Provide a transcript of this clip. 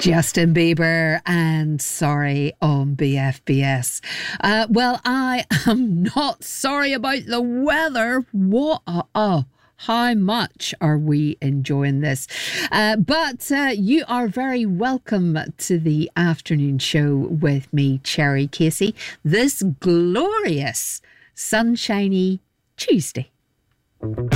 Justin Bieber and Sorry on BFBS. Well, I am not sorry about the weather. How much are we enjoying this? But you are very welcome to the afternoon show with me, Cherry Casey, this glorious sunshiny Tuesday.